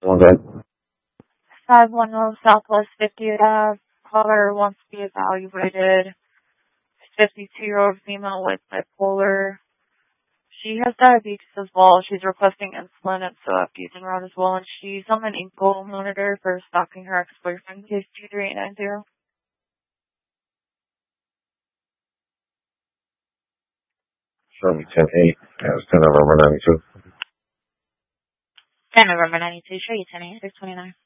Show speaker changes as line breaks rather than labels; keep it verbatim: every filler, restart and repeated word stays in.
Okay.
five one North Southwest fiftieth Ave. Caller wants to be evaluated. fifty-two-year-old female with bipolar. She has diabetes as well. She's requesting insulin and Soapbutin route as well, and she's on an ankle monitor for stalking her ex-boyfriend, case two three eight nine zero.
Show me ten eight. That's ten November ninety-two.
ten November ninety-two. Show you ten eight six twenty-nine.